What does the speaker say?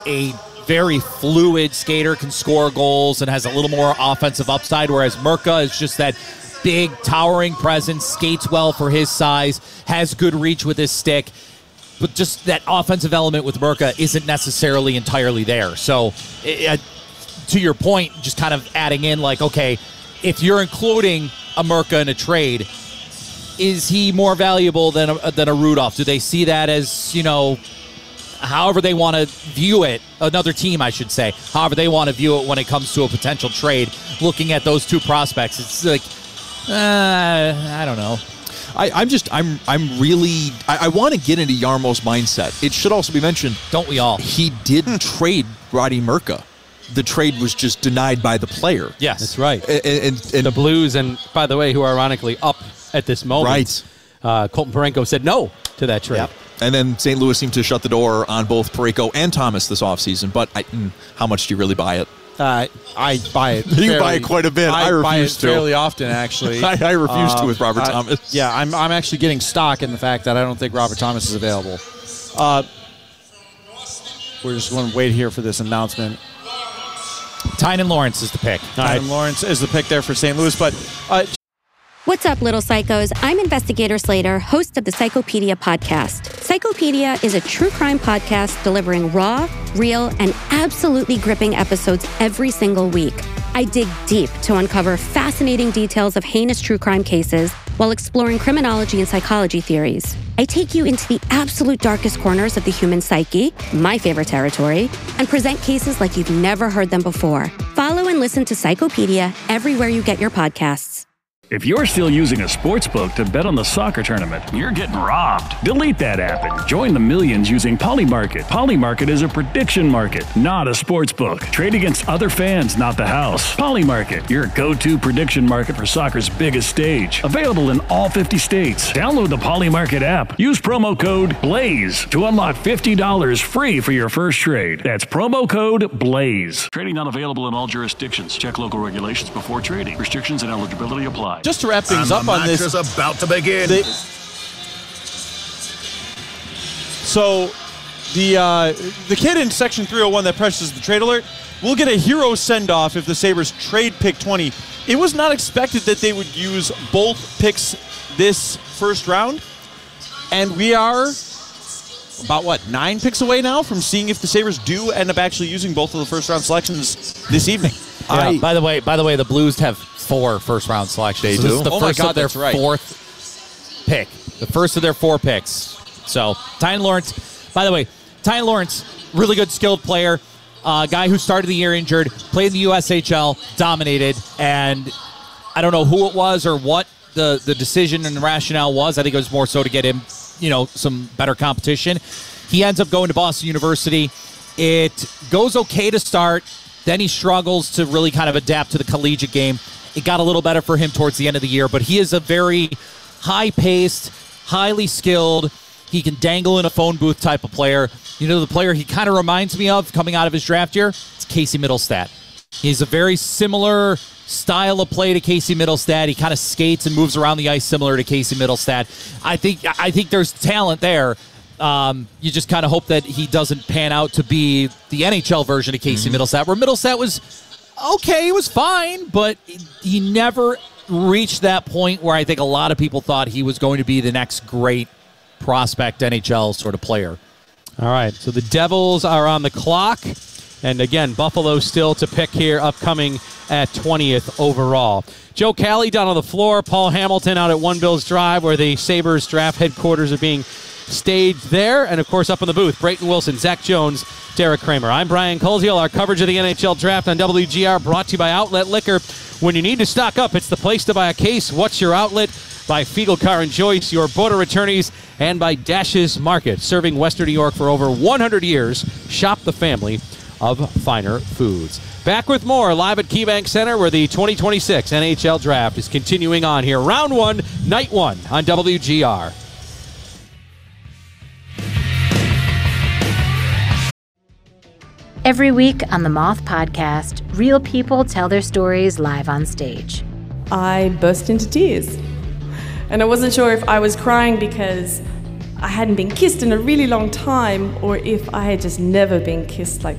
a very fluid skater, can score goals, and has a little more offensive upside, whereas Murka is just that big, towering presence, skates well for his size, has good reach with his stick, but just that offensive element with Murka isn't necessarily entirely there. So, to your point, just kind of adding in, like, okay, if you're including a Murka in a trade, is he more valuable than a Rudolph? Do they see that as, however they want to view it, another team, I should say, however they want to view it when it comes to a potential trade, looking at those two prospects? It's like, I don't know. I want to get into Jarmo's mindset. It should also be mentioned, don't we all? He did trade Roddy Murka. The trade was just denied by the player. Yes, that's right. And the Blues, and by the way, who are ironically up at this moment. Right. Colton Parayko said no to that trade. Yep. And then St. Louis seemed to shut the door on both Parayko and Thomas this offseason. But how much do you really buy it? I buy it. You buy it quite a bit. I refuse buy it to. fairly often, actually. I refuse to with Robert Thomas. Yeah, I'm actually getting stock in the fact that I don't think Robert Thomas is available. We're just going to wait here for this announcement. Tynan Lawrence is the pick. Tynan Lawrence is the pick there for St. Louis, but... What's up, little psychos? I'm Investigator Slater, host of the Psychopedia podcast. Psychopedia is a true crime podcast delivering raw, real, and absolutely gripping episodes every single week. I dig deep to uncover fascinating details of heinous true crime cases while exploring criminology and psychology theories. I take you into the absolute darkest corners of the human psyche, my favorite territory, and present cases like you've never heard them before. Follow and listen to Psychopedia everywhere you get your podcasts. If you're still using a sportsbook to bet on the soccer tournament, you're getting robbed. Delete that app and join the millions using Polymarket. Polymarket is a prediction market, not a sportsbook. Trade against other fans, not the house. Polymarket, your go-to prediction market for soccer's biggest stage. Available in all 50 states. Download the Polymarket app. Use promo code BLAZE to unlock $50 free for your first trade. That's promo code BLAZE. Trading not available in all jurisdictions. Check local regulations before trading. Restrictions and eligibility apply. Just to wrap things up on this, about to begin. So the kid in Section 301 that presses the trade alert will get a hero send-off if the Sabres trade pick 20. It was not expected that they would use both picks this first round, and we are about, 9 picks away now from seeing if the Sabres do end up actually using both of the first-round selections this evening. Yeah, by the way, the Blues have 4 first-round selections. They do? This is the first of their 4th pick. The first of their 4 picks. So, Tynan Lawrence, by the way, really good skilled player, guy who started the year injured, played in the USHL, dominated, and I don't know who it was or what the decision and the rationale was. I think it was more so to get him, some better competition. He ends up going to Boston University. It goes okay to start. Then he struggles to really kind of adapt to the collegiate game. It got a little better for him towards the end of the year, but he is a very high-paced, highly skilled, he can dangle in a phone booth type of player. The player he kind of reminds me of coming out of his draft year, it's Casey Middlestat. He's a very similar style of play to Casey Middlestat. He kind of skates and moves around the ice similar to Casey Middlestat. I think there's talent there. You just kind of hope that he doesn't pan out to be the NHL version of Casey Middlestat, where Middlestat was okay, he was fine, but he never reached that point where I think a lot of people thought he was going to be the next great prospect NHL sort of player. All right, so the Devils are on the clock. And again, Buffalo still to pick here, upcoming at 20th overall. Joe Cali down on the floor. Paul Hamilton out at One Bills Drive, where the Sabres draft headquarters are being staged there. And, of course, up in the booth, Brayton Wilson, Zach Jones, Derek Kramer. I'm Brian Koziel. Our coverage of the NHL Draft on WGR brought to you by Outlet Liquor. When you need to stock up, it's the place to buy a case. What's your outlet? By Fiegel Car and Joyce, your border attorneys, and by Dash's Market, serving Western New York for over 100 years. Shop the family of finer foods. Back with more live at KeyBank Center, where the 2026 NHL Draft is continuing on here. Round 1, Night 1 on WGR. Every week on the Moth Podcast, real people tell their stories live on stage. I burst into tears. And I wasn't sure if I was crying because I hadn't been kissed in a really long time, or if I had just never been kissed like